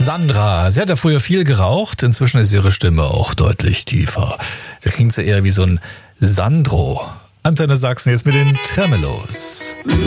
Sandra. Sie hat ja früher viel geraucht, inzwischen ist ihre Stimme auch deutlich tiefer. Das klingt so eher wie so ein Sandro. Antenne Sachsen jetzt mit den Tremelos.